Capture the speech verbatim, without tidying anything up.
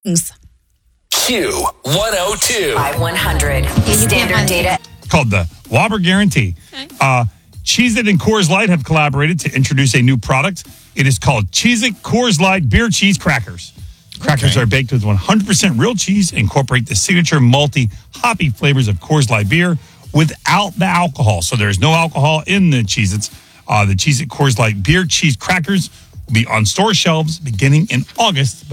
Q one oh two. By one hundred. Standard data. Called the Whopper Guarantee. Okay. Uh, Cheez-It and Coors Light have collaborated to introduce a new product. It is called Cheez-It Coors Light Beer Cheese Crackers. Crackers Okay. are baked with one hundred percent real cheese and incorporate the signature malty, hoppy flavors of Coors Light beer without the alcohol. So there's no alcohol in the Cheez-Its. Uh, the Cheez-It Coors Light Beer Cheese Crackers will be on store shelves beginning in August.